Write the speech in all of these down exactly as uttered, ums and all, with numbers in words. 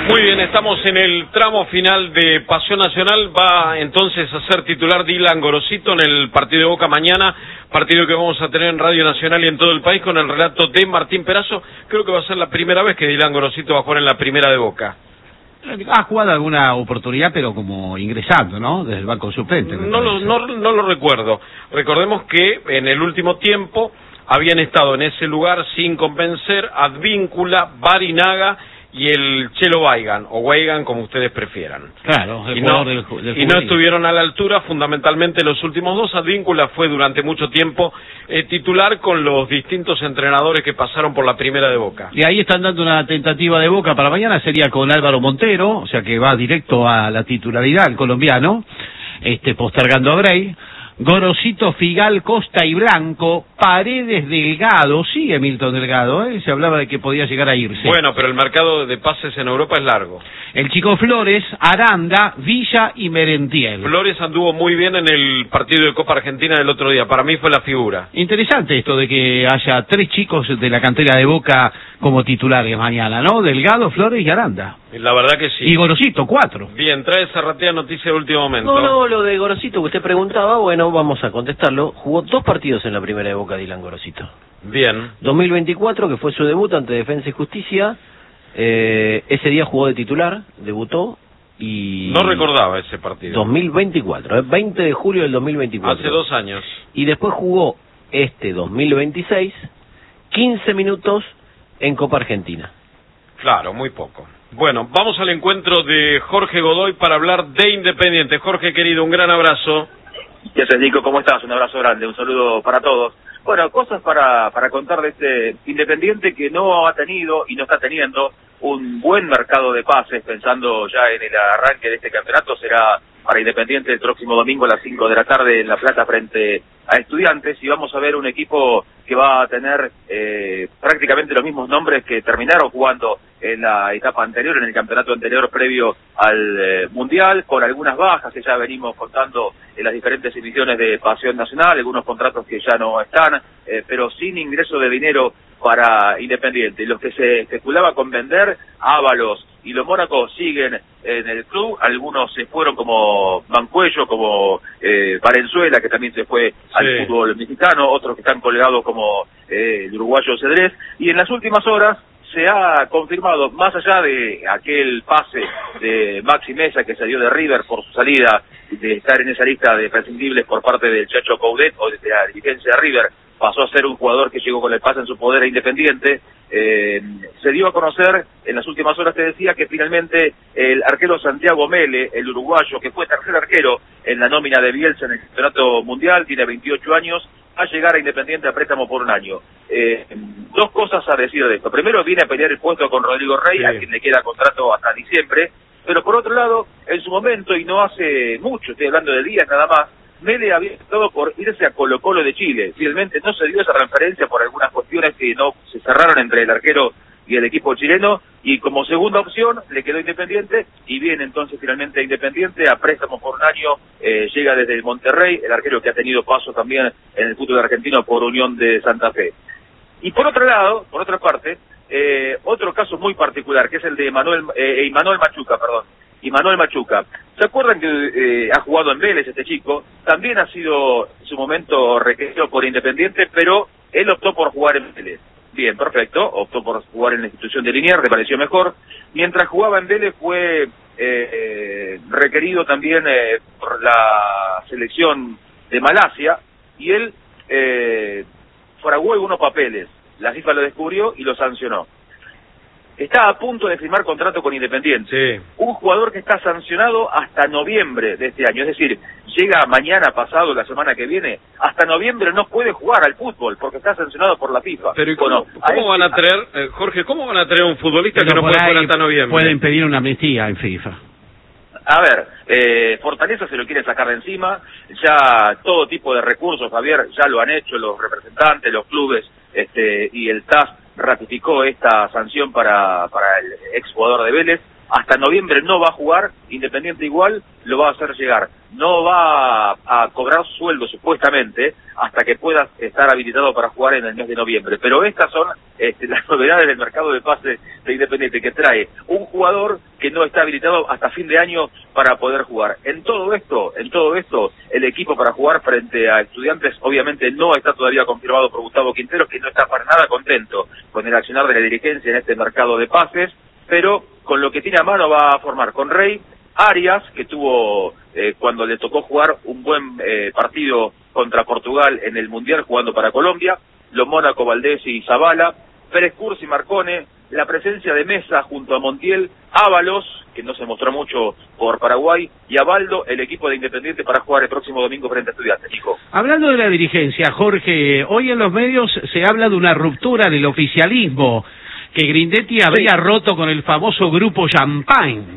Muy bien, estamos en el tramo final de Pasión Nacional. Va entonces a ser titular Dylan Gorosito en el partido de Boca mañana, partido que vamos a tener en Radio Nacional y en todo el país con el relato de Martín Perazo. Creo que va a ser la primera vez que Dylan Gorosito va a jugar en la primera de Boca. Ha jugado alguna oportunidad, pero como ingresando, ¿no? Desde el banco suplente. No lo, no, no lo recuerdo. Recordemos que en el último tiempo habían estado en ese lugar sin convencer Advíncula, Barinaga y el Chelo Weigand, o Weigand como ustedes prefieran. Claro, el y no, del, del y no estuvieron a la altura, fundamentalmente los últimos dos. Advíncula fue durante mucho tiempo eh, titular con los distintos entrenadores que pasaron por la primera de Boca. Y ahí están dando una tentativa de Boca para mañana, sería con Álvaro Montero, o sea que va directo a la titularidad, el colombiano, este postergando a Bray. Gorosito, Figal, Costa y Blanco, Paredes, Delgado, sigue Milton Delgado, ¿eh? Se hablaba de que podía llegar a irse. Bueno, pero el mercado de pases en Europa es largo. El Chico Flores, Aranda, Villa y Merentiel. Flores anduvo muy bien en el partido de Copa Argentina del otro día, para mí fue la figura. Interesante esto de que haya tres chicos de la cantera de Boca como titulares mañana, ¿no? Delgado, Flores y Aranda. La verdad que sí. Y Gorosito, cuatro. Bien, trae Zarratea noticia de último momento. No, no, lo de Gorosito que usted preguntaba, bueno, vamos a contestarlo. Jugó dos partidos en la primera de Boca, Dylan Gorosito. Bien. dos mil veinticuatro, que fue su debut ante Defensa y Justicia. Eh, ese día jugó de titular, debutó y... No recordaba ese partido. dos mil veinticuatro, eh, veinte de julio del dos mil veinticuatro. Hace dos años. Y después jugó este dos mil veintiséis, quince minutos en Copa Argentina. Claro, muy poco. Bueno, vamos al encuentro de Jorge Godoy para hablar de Independiente. Jorge, querido, un gran abrazo. ¿Qué haces, Nico? ¿Cómo estás? Un abrazo grande, un saludo para todos. Bueno, cosas para, para contar de este Independiente que no ha tenido y no está teniendo un buen mercado de pases, pensando ya en el arranque de este campeonato. Será para Independiente el próximo domingo a las cinco de la tarde en La Plata frente a Estudiantes, y vamos a ver un equipo que va a tener eh, prácticamente los mismos nombres que terminaron jugando en la etapa anterior, en el campeonato anterior previo al eh, Mundial, con algunas bajas que ya venimos contando en las diferentes emisiones de Pasión Nacional, algunos contratos que ya no están, eh, pero sin ingreso de dinero para Independiente. Los que se especulaba con vender, Ábalos y los Mónacos siguen en el club, algunos se fueron como Mancuello, como eh, Valenzuela, que también se fue al sí. fútbol mexicano, otros que están colgados como eh, el uruguayo Cedrés, y en las últimas horas se ha confirmado, más allá de aquel pase de Maxi Mesa que salió de River por su salida, de estar en esa lista de prescindibles por parte del Chacho Coudet o de la dirigencia de River, pasó a ser un jugador que llegó con el pase en su poder a Independiente. Eh, se dio a conocer en las últimas horas, te decía, que finalmente el arquero Santiago Mele, el uruguayo que fue tercer arquero en la nómina de Bielsa en el campeonato mundial, tiene veintiocho años, va a llegar a Independiente a préstamo por un año. Eh, dos cosas a decir de esto. Primero, viene a pelear el puesto con Rodrigo Rey, sí. a quien le queda contrato hasta diciembre, pero por otro lado, en su momento, y no hace mucho, estoy hablando de días nada más, Mele había estado por irse a Colo Colo de Chile. Finalmente no se dio esa referencia por algunas cuestiones que no se cerraron entre el arquero y el equipo chileno, y como segunda opción le quedó Independiente, y viene entonces finalmente Independiente a préstamo por un año. Eh, llega desde el Monterrey, el arquero que ha tenido paso también en el fútbol argentino por Unión de Santa Fe. Y por otro lado, por otra parte, eh, otro caso muy particular, que es el de Manuel, eh, Imanol Machuca, perdón. Imanol Machuca. ¿Se acuerdan que eh, ha jugado en Vélez este chico? También ha sido en su momento requerido por Independiente, pero él optó por jugar en Vélez. Bien, perfecto, optó por jugar en la institución de Liniers, le pareció mejor. Mientras jugaba en Vélez fue eh, eh, requerido también eh, por la selección de Malasia, y él eh, fraguó algunos papeles. La FIFA lo descubrió y lo sancionó. Está a punto de firmar contrato con Independiente. Sí. Un jugador que está sancionado hasta noviembre de este año. Es decir, llega mañana, pasado, la semana que viene. Hasta noviembre no puede jugar al fútbol porque está sancionado por la FIFA. Pero ¿y cómo, bueno, ¿cómo a van a traer, eh, Jorge, cómo van a traer un futbolista que no puede jugar hasta noviembre? Pueden pedir una amnistía en FIFA. A ver, eh, Fortaleza se lo quiere sacar de encima. Ya todo tipo de recursos, Javier, ya lo han hecho los representantes, los clubes este, y el T A S ratificó esta sanción para, para el exjugador de Vélez. hasta noviembre no va a jugar, Independiente igual lo va a hacer llegar. No va a, a cobrar sueldo supuestamente hasta que pueda estar habilitado para jugar en el mes de noviembre. Pero estas son este, las novedades del mercado de pases de Independiente, que trae un jugador que no está habilitado hasta fin de año para poder jugar. En todo esto, en todo esto, el equipo para jugar frente a Estudiantes obviamente no está todavía confirmado por Gustavo Quintero, que no está para nada contento con el accionar de la dirigencia en este mercado de pases, pero con lo que tiene a mano va a formar con Rey, Arias, que tuvo eh, cuando le tocó jugar un buen eh, partido contra Portugal en el Mundial jugando para Colombia, los Mónaco, Valdés y Zavala, Pérez Cursi, Marcone, la presencia de Mesa junto a Montiel, Ábalos, que no se mostró mucho por Paraguay, y Abaldo, el equipo de Independiente para jugar el próximo domingo frente a Estudiantes. Nico. Hablando de la dirigencia, Jorge, hoy en los medios se habla de una ruptura en el oficialismo, que Grindetti habría sí. roto con el famoso grupo Champagne.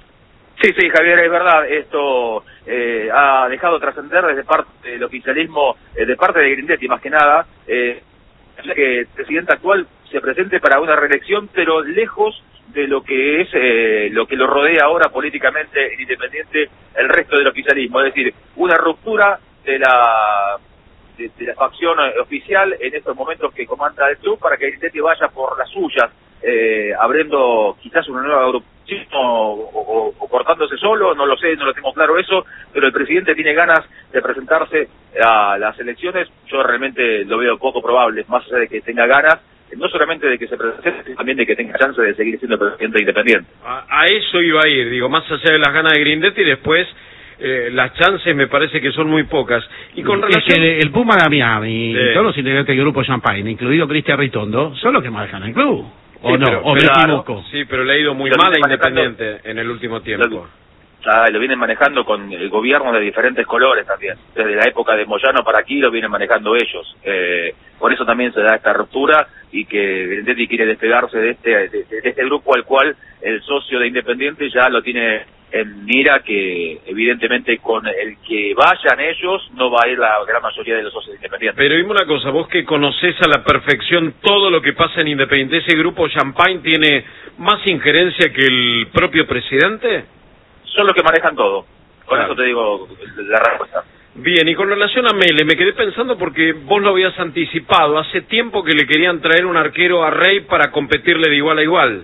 Sí, sí, Javier, es verdad, esto eh, ha dejado trascender desde parte del oficialismo, eh, de parte de Grindetti más que nada, eh, que el presidente actual se presente para una reelección, pero lejos de lo que es eh, lo que lo rodea ahora políticamente en Independiente el resto del oficialismo, es decir, una ruptura de la de, de la facción oficial en estos momentos que comanda el club para que Grindetti vaya por las suyas, eh, abriendo quizás una nueva agrupación o, o, o cortándose solo, no lo sé, no lo tengo claro eso, pero el presidente tiene ganas de presentarse a las elecciones. Yo realmente lo veo poco probable, más allá de que tenga ganas, no solamente de que se presente, sino también de que tenga chance de seguir siendo presidente independiente. A, a eso iba a ir, digo, más allá de las ganas de Grindetti, y después eh, las chances me parece que son muy pocas. Y con es relación... que el Puma Damiani sí. y todos los integrantes del grupo Champagne, incluido Cristian Ritondo, son los que manejan el club. ¿O sí, no? Pero, ¿O me claro, equivoco? Sí, pero le ha ido muy lo mal a manejando, Independiente en el último tiempo. Lo, ah, lo vienen manejando con el gobierno de diferentes colores también. Desde la época de Moyano para aquí lo vienen manejando ellos. Eh, por eso también se da esta ruptura y que Grindetti quiere despegarse de este, de, de este grupo al cual el socio de Independiente ya lo tiene en mira, que evidentemente con el que vayan ellos no va a ir la gran mayoría de los socios de Independiente. Pero dime una cosa, vos que conocés a la perfección todo lo que pasa en Independiente, ¿ese grupo Champagne tiene más injerencia que el propio presidente? Son los que manejan todo, con claro. eso te digo la respuesta. Bien, y con relación a Mele, me quedé pensando porque vos lo habías anticipado, hace tiempo que le querían traer un arquero a Rey para competirle de igual a igual.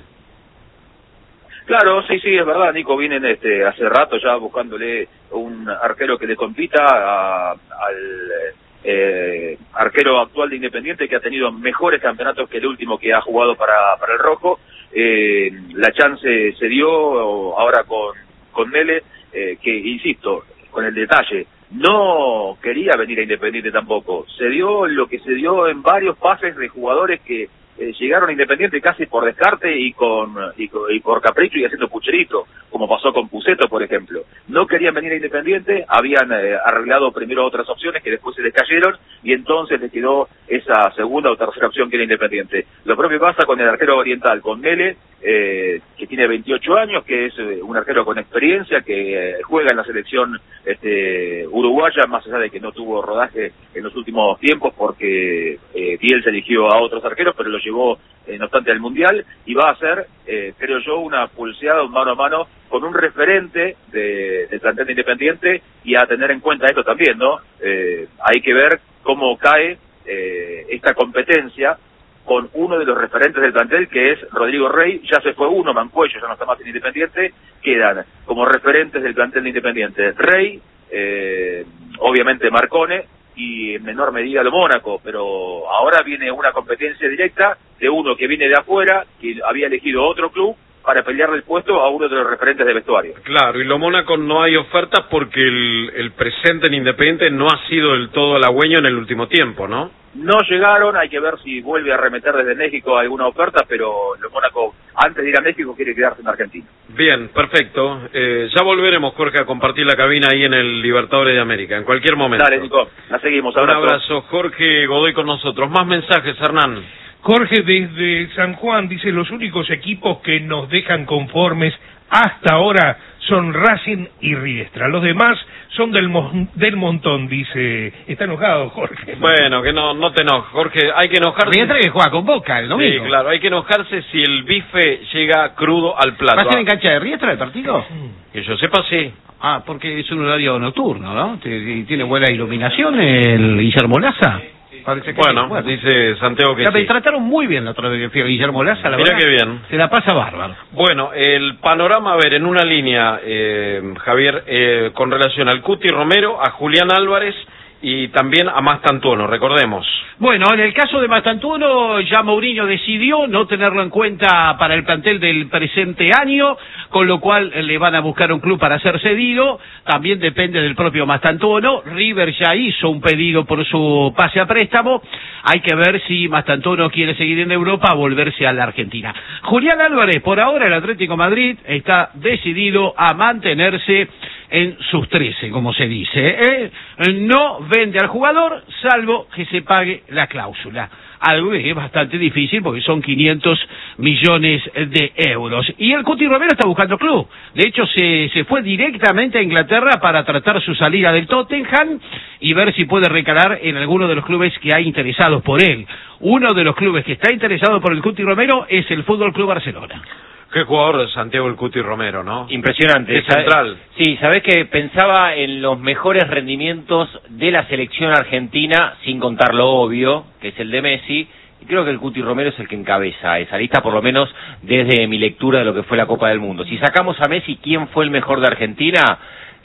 Claro, sí, sí, es verdad, Nico, vienen este, hace rato ya buscándole un arquero que le compita a, al eh, arquero actual de Independiente, que ha tenido mejores campeonatos que el último que ha jugado para, para el Rojo. Eh, la chance se dio ahora con, con Mele, eh, que, insisto, con el detalle, no quería venir a Independiente tampoco. Se dio lo que se dio en varios pases de jugadores que Eh, llegaron a Independiente casi por descarte y con, y, con, y por capricho y haciendo pucherito, como pasó con Puceto, por ejemplo. No querían venir a Independiente, habían eh, arreglado primero otras opciones que después se les cayeron y entonces les quedó esa segunda o tercera opción que era Independiente. Lo propio pasa con el arquero oriental, con Mele, eh, que tiene veintiocho años, que es eh, un arquero con experiencia, que eh, juega en la selección este, uruguaya, más allá de que no tuvo rodaje en los últimos tiempos porque eh, Bielsa eligió a otros arqueros, pero los llevó, eh, no obstante, al Mundial, y va a ser, eh, creo yo, una pulseada, un mano a mano, con un referente de, del plantel de Independiente, y a tener en cuenta esto también, ¿no? Eh, hay que ver cómo cae eh, esta competencia con uno de los referentes del plantel, que es Rodrigo Rey. Ya se fue uno, Mancuello, ya no está más en Independiente, quedan como referentes del plantel de Independiente Rey, eh, obviamente Marcone, y en menor medida lo Mónaco, pero ahora viene una competencia directa de uno que viene de afuera, que había elegido otro club para pelearle el puesto a uno de los referentes de vestuario. Claro, y lo Mónaco no hay ofertas porque el, el presente en Independiente no ha sido del todo halagüeño en el último tiempo, ¿no? No llegaron, hay que ver si vuelve a remeter desde México alguna oferta, pero lo Mónaco, antes de ir a México, quiere quedarse en Argentina. Bien, perfecto. Eh, ya volveremos, Jorge, a compartir la cabina ahí en el Libertadores de América, en cualquier momento. Dale, Nico, la seguimos. Un abrazo, Jorge Godoy con nosotros. Más mensajes, Hernán. Jorge desde San Juan dice: los únicos equipos que nos dejan conformes hasta ahora son Racing y Riestra. Los demás son del, mon del montón, dice. Está enojado, Jorge. Bueno, que no no te enojes, Jorge. Hay que enojarse. Riestra que juega con Boca el domingo. Sí, claro. Hay que enojarse si el bife llega crudo al plato. ¿Va a ser en cancha de Riestra el partido? Que yo sepa, sí. Ah, porque es un horario nocturno, ¿no? ¿Tiene buena iluminación el Guillermo Laza? Parece que Bueno, sí. Bueno, dice Santiago que ya me sí. trataron muy bien la otra vez que fui a Guillermo Laza, la Mira verdad. qué bien. Se la pasa bárbaro. Bueno, el panorama, a ver, en una línea, eh, Javier, eh, con relación al Cuti Romero, a Julián Álvarez y también a Mastantuono, recordemos. Bueno, en el caso de Mastantuono, ya Mourinho decidió no tenerlo en cuenta para el plantel del presente año, con lo cual le van a buscar un club para ser cedido. También depende del propio Mastantuono. River ya hizo un pedido por su pase a préstamo. Hay que ver si Mastantuono quiere seguir en Europa o volverse a la Argentina. Julián Álvarez, por ahora el Atlético Madrid está decidido a mantenerse en sus trece, como se dice, ¿eh? No vende al jugador, salvo que se pague la cláusula. Algo que es bastante difícil porque son quinientos millones de euros. Y el Cuti Romero está buscando club. De hecho, se, se fue directamente a Inglaterra para tratar su salida del Tottenham y ver si puede recalar en alguno de los clubes que hay interesados por él. Uno de los clubes que está interesado por el Cuti Romero es el Fútbol Club Barcelona. Qué jugador de Santiago el Cuti Romero, ¿no? Impresionante. Es central. Sí, sabés que pensaba en los mejores rendimientos de la selección argentina, sin contar lo obvio, que es el de Messi, y creo que el Cuti Romero es el que encabeza esa lista, por lo menos desde mi lectura de lo que fue la Copa del Mundo. Si sacamos a Messi, ¿quién fue el mejor de Argentina?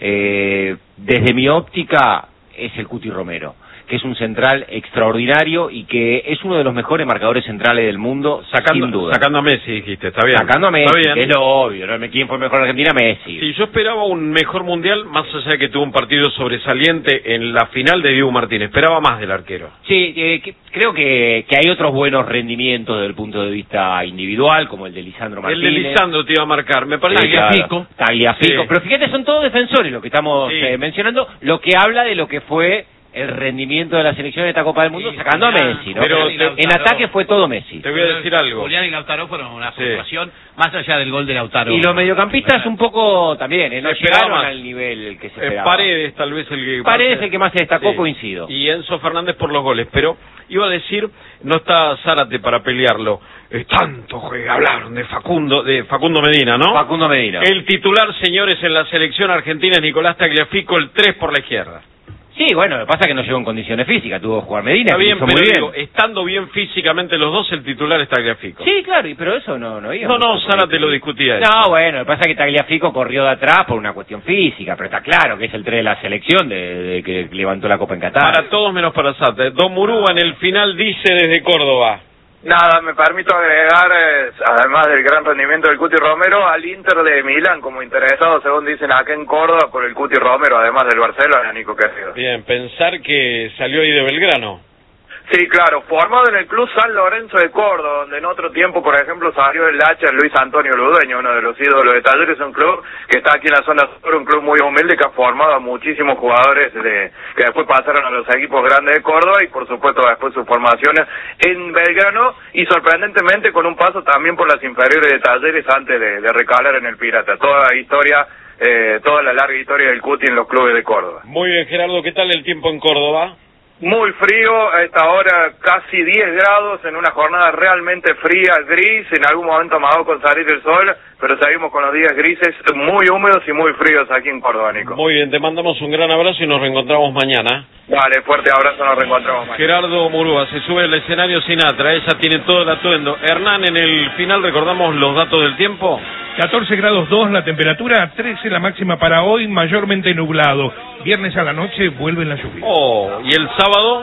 Eh, desde mi óptica, es el Cuti Romero, que es un central extraordinario y que es uno de los mejores marcadores centrales del mundo, Sacando, sin duda. sacando a Messi, dijiste, está bien. Sacando a Messi, Está bien. que es lo obvio, ¿no? ¿Quién fue el mejor de Argentina? Messi. Sí, yo esperaba un mejor mundial, más allá de que tuvo un partido sobresaliente en la final de Diego Martínez. Esperaba más del arquero. Sí, eh, que, creo que, que hay otros buenos rendimientos desde el punto de vista individual, como el de Lisandro Martínez. El de Lisandro te iba a marcar, me parece que... Tagliafico. Tagliafico. Sí. Pero fíjate, son todos defensores lo que estamos Sí. eh, mencionando, lo que habla de lo que fue el rendimiento de la selección de esta Copa del Mundo, Sí, sacando Julián, a Messi, ¿no? pero Pero te- en ataque fue todo Messi. Te voy a decir algo. Julián y Lautaro fueron una Sí. frustración, más allá del gol de Lautaro. Y los mediocampistas un poco también, ¿eh? No Se esperaba llegaron más. al nivel que se Eh, esperaba. Paredes, tal vez el que... Paredes el que más se destacó, Sí. coincido. Y Enzo Fernández por los goles, pero iba a decir, no está Zárate para pelearlo. Es tanto que hablaron de Facundo, de Facundo Medina, ¿no? Facundo Medina. El titular, señores, en la selección argentina es Nicolás Tagliafico, el tres por la izquierda. Sí, bueno, lo que pasa es que no llegó en condiciones físicas, tuvo que jugar Medina, Está que bien, hizo pero muy bien. digo, estando bien físicamente los dos, el titular es Tagliafico. Sí, claro, y- pero eso no no No, no, Zárate lo discutía eso. No, bueno, lo que pasa es que Tagliafico corrió de atrás por una cuestión física, pero está claro que es el tres de la selección de, de que levantó la Copa en Qatar. Para todos menos para Zárate. Don Murúa en el final dice desde Córdoba. Nada, me permito agregar, eh, además del gran rendimiento del Cuti Romero, al Inter de Milán como interesado, según dicen acá en Córdoba, por el Cuti Romero, además del Barcelona, Nico Querido. Bien, pensar que salió ahí de Belgrano. Sí, claro, formado en el Club San Lorenzo de Córdoba, donde en otro tiempo, por ejemplo, salió el hacha Luis Antonio Ludueño, uno de los ídolos de Talleres, un club que está aquí en la zona sur, un club muy humilde que ha formado a muchísimos jugadores de que después pasaron a los equipos grandes de Córdoba y, por supuesto, después sus formaciones en Belgrano y, sorprendentemente, con un paso también por las inferiores de Talleres antes de, de recalar en el Pirata. Toda la historia, eh, toda la larga historia del Cuti en los clubes de Córdoba. Muy bien, Gerardo, ¿qué tal el tiempo en Córdoba? Muy frío, a esta hora casi diez grados, en una jornada realmente fría, gris, en algún momento amagó con salir el sol, pero seguimos con los días grises, muy húmedos y muy fríos aquí en Córdoba, Nico. Muy bien, te mandamos un gran abrazo y nos reencontramos mañana. Vale, fuerte abrazo, nos reencontramos mañana. Gerardo Murúa, se sube al escenario Sinatra, ella tiene todo el atuendo. Hernán, en el final recordamos los datos del tiempo. catorce grados dos la temperatura, trece la máxima para hoy, mayormente nublado. Viernes a la noche vuelve la lluvia. Oh, y el sábado,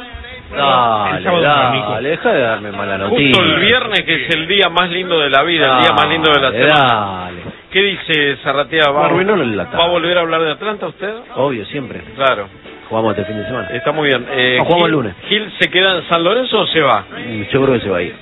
Dale, El sábado mágico. dale, deja de darme mala noticia. justo el viernes, que es el día más lindo de la vida, el día más lindo de la Dale, semana. Dale. ¿Qué dice Zarratea? ¿Va, Me arruinó la tarde. ¿Va a volver a hablar de Atlanta usted? Obvio, siempre. Claro, Jugamos este fin de semana. está muy bien. Eh, No, jugamos Gil- el lunes. ¿Gil se queda en San Lorenzo o se va? Yo creo que se va a ir.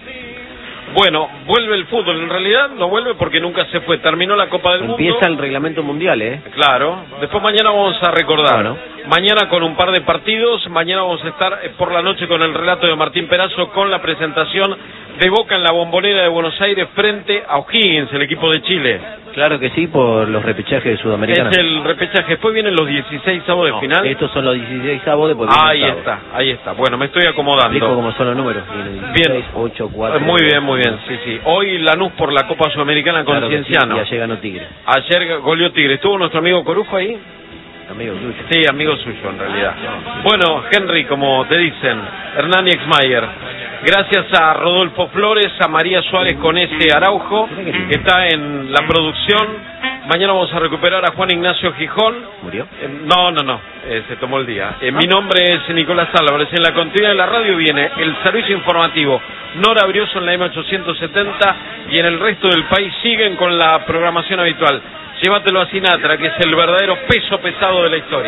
Bueno, vuelve el fútbol, en realidad no vuelve porque nunca se fue. Terminó la Copa del Mundo. Empieza el reglamento mundial, ¿eh? Claro, después mañana vamos a recordar. Bueno. Mañana con un par de partidos, mañana vamos a estar eh, por la noche con el relato de Martín Perazo, con la presentación de Boca en la Bombonera de Buenos Aires frente a O'Higgins, el equipo de Chile. Claro que sí, por los repechajes de Sudamericana. Es el repechaje. Después vienen los dieciséis avos de no, final. Estos son los dieciséis avos, después ah, ahí está, ahí está. Bueno, me estoy acomodando. Explico cómo son los números. Bien. ocho, cuatro, muy bien, muy bien, sí, sí. Hoy Lanús por la Copa Sudamericana con claro Cienciano. Sí, y ayer ganó Tigre. Ayer goleó Tigre. ¿Estuvo nuestro amigo Corujo ahí? Amigo suyo. Sí, amigo suyo en realidad. Bueno, Henry, como te dicen, Hernán Exmayer. Gracias a Rodolfo Flores, a María Suárez con ese Araujo, que está en la producción. Mañana vamos a recuperar a Juan Ignacio Gijón. ¿Murió? Eh, no, no, no, eh, se tomó el día. Eh, mi nombre es Nicolás Álvarez. En la continuidad de la radio viene el servicio informativo Nora Brioso en la M ochocientos setenta y en el resto del país siguen con la programación habitual. Llévatelo a Sinatra, que es el verdadero peso pesado de la historia.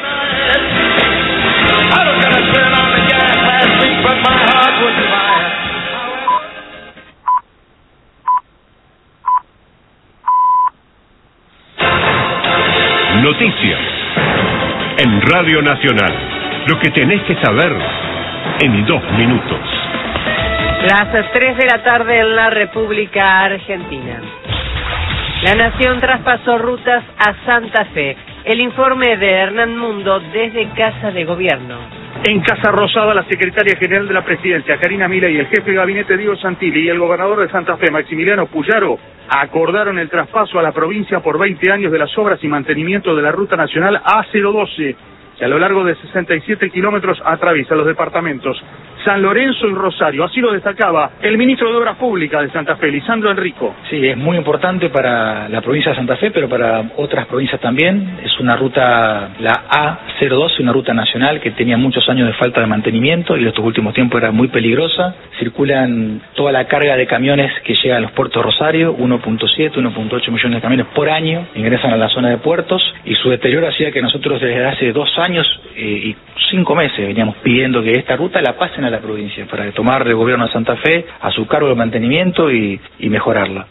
Noticias en Radio Nacional. Lo que tenés que saber en dos minutos. Las tres de la tarde en la República Argentina. La Nación traspasó rutas a Santa Fe. El informe de Hernán Mundo desde Casa de Gobierno. En Casa Rosada, la secretaria general de la Presidencia, Karina Milei, y el jefe de gabinete, Diego Santilli, y el gobernador de Santa Fe, Maximiliano Puyaro, acordaron el traspaso a la provincia por veinte años de las obras y mantenimiento de la Ruta Nacional A cero doce, que a lo largo de sesenta y siete kilómetros atraviesa los departamentos San Lorenzo y Rosario. Así lo destacaba el ministro de Obras Públicas de Santa Fe, Lisandro Enrico. Sí, es muy importante para la provincia de Santa Fe, pero para otras provincias también. Es una ruta, la A cero doce, una ruta nacional que tenía muchos años de falta de mantenimiento y en estos últimos tiempos era muy peligrosa. Circulan toda la carga de camiones que llegan a los puertos de Rosario, uno punto siete, uno punto ocho millones de camiones por año, ingresan a la zona de puertos, y su deterioro hacía que nosotros desde hace dos años eh, y cinco meses veníamos pidiendo que esta ruta la pasen a la provincia para tomar el gobierno de Santa Fe a su cargo de mantenimiento y, y mejorarla.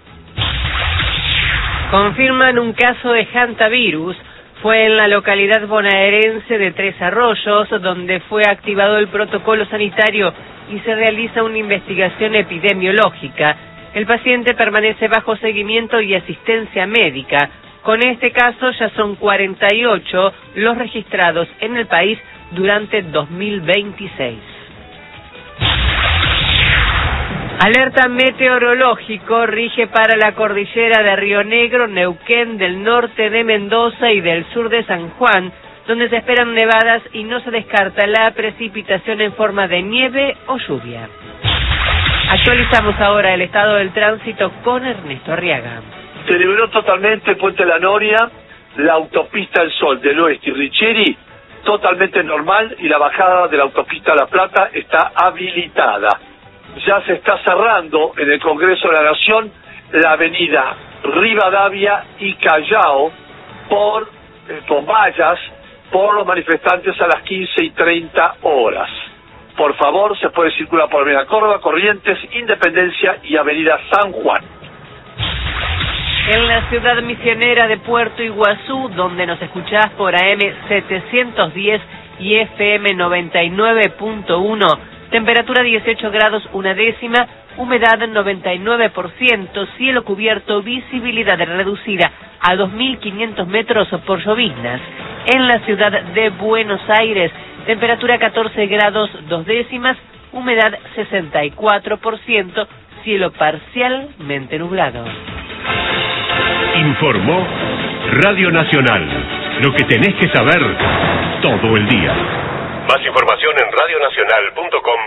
Confirman un caso de hantavirus. Fue en la localidad bonaerense de Tres Arroyos, donde fue activado el protocolo sanitario y se realiza una investigación epidemiológica. El paciente permanece bajo seguimiento y asistencia médica. Con este caso ya son cuarenta y ocho los registrados en el país durante dos mil veintiséis. Alerta meteorológico rige para la cordillera de Río Negro, Neuquén, del norte de Mendoza y del sur de San Juan, donde se esperan nevadas y no se descarta la precipitación en forma de nieve o lluvia. Actualizamos ahora el estado del tránsito con Ernesto Arriaga. Se liberó totalmente Puente La Noria, la autopista El Sol del Oeste y Richeri, totalmente normal, y la bajada de la autopista La Plata está habilitada. Ya se está cerrando en el Congreso de la Nación la avenida Rivadavia y Callao por, eh, con vallas por los manifestantes a las quince y treinta horas. Por favor, se puede circular por Avenida Córdoba, Corrientes, Independencia y Avenida San Juan. En la ciudad misionera de Puerto Iguazú, donde nos escuchás por A M setecientos diez y F M noventa y nueve punto uno, temperatura dieciocho grados una décima, humedad noventa y nueve por ciento, cielo cubierto, visibilidad reducida a dos mil quinientos metros por lloviznas. En la ciudad de Buenos Aires, temperatura catorce grados dos décimas, humedad sesenta y cuatro por ciento, cielo parcialmente nublado. Informó Radio Nacional. Lo que tenés que saber todo el día. Más información en radio nacional punto com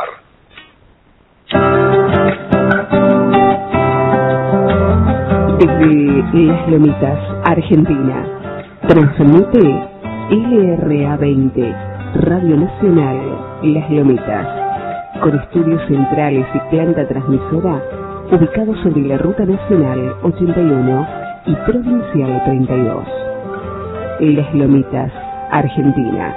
punto a r. Desde Las Lomitas, Argentina, transmite L R A veinte, Radio Nacional Las Lomitas, con estudios centrales y planta transmisora ubicados sobre la Ruta Nacional ochenta y uno y Provincial treinta y dos. Las Lomitas, Argentina.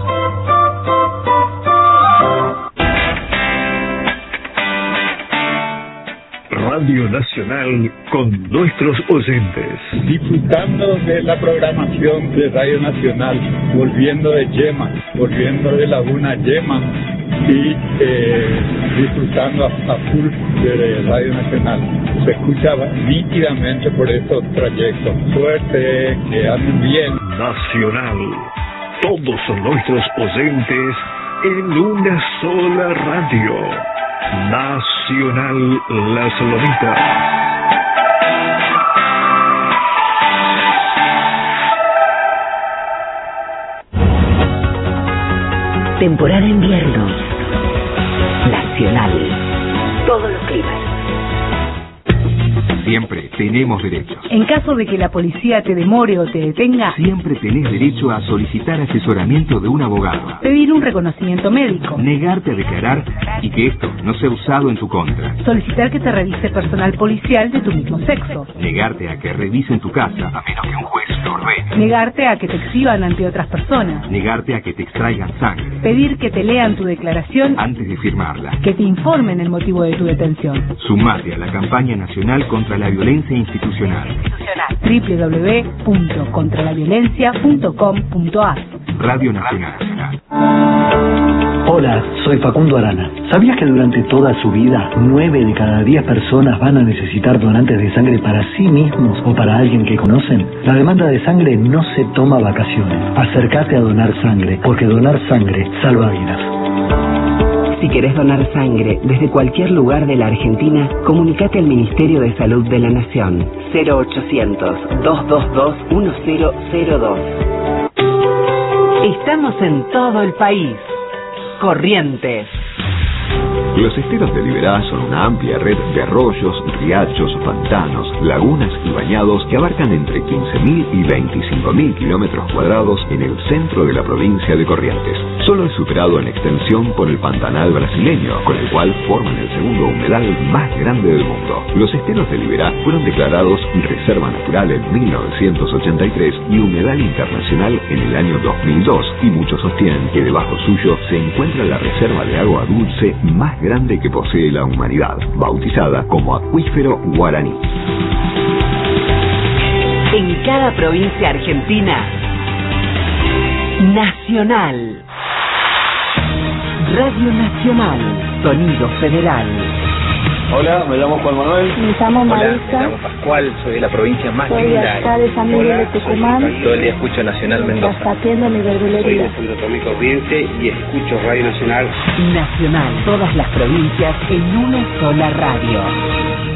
Radio Nacional con nuestros oyentes. Disfrutando de la programación de Radio Nacional, volviendo de Yema, volviendo de Laguna Yema, y eh, disfrutando a, a full de Radio Nacional. Se escuchaba nítidamente por estos trayectos. Suerte, que anden bien. Nacional. Todos son nuestros oyentes en una sola radio. Nacional Las Lomitas. Temporada invierno. Nacional. Todos los climas. Siempre tenemos derechos. En caso de que la policía te demore o te detenga, siempre tenés derecho a solicitar asesoramiento de un abogado. Pedir un reconocimiento médico. Negarte a declarar y que esto no sea usado en tu contra. Solicitar que te revise personal policial de tu mismo sexo. Negarte a que revisen tu casa, a menos que un juez lo ordene. Negarte a que te exhiban ante otras personas. Negarte a que te extraigan sangre. Pedir que te lean tu declaración antes de firmarla. Que te informen el motivo de tu detención. Sumate a la campaña nacional contra la violencia institucional. doble u doble u doble u punto contra la violencia punto com punto a r. Radio Nacional. Hola, soy Facundo Arana. ¿Sabías que durante toda su vida, nueve de cada diez personas van a necesitar donantes de sangre para sí mismos o para alguien que conocen? La demanda de sangre no se toma vacaciones. Acércate a donar sangre, porque donar sangre salva vidas. Si querés donar sangre desde cualquier lugar de la Argentina, comunicate al Ministerio de Salud de la Nación. cero ochocientos, dos dos dos, uno cero cero dos. Estamos en todo el país. Corrientes. Los esteros de Liberá son una amplia red de arroyos, riachos, pantanos, lagunas y bañados que abarcan entre quince mil y veinticinco mil kilómetros cuadrados en el centro de la provincia de Corrientes. Solo es superado en extensión por el Pantanal brasileño, con el cual forman el segundo humedal más grande del mundo. Los esteros de Liberá fueron declarados Reserva Natural en mil novecientos ochenta y tres y Humedal Internacional en el año dos mil dos, y muchos sostienen que debajo suyo se encuentra la reserva de agua dulce más grande que posee la humanidad, bautizada como Acuífero Guaraní. En cada provincia argentina, Nacional. Radio Nacional, sonido federal. Hola, me llamo Juan Manuel. Me llamo Marisa. Hola, me llamo Pascual, soy de la provincia más soy linda. Soy acá de San Miguel de Tucumán. Soy, todo el día escucho Nacional Mendoza. Atiendo mi verdulería. Soy de Santo Tomé Corrientes y escucho Radio Nacional. Nacional, todas las provincias en una sola radio.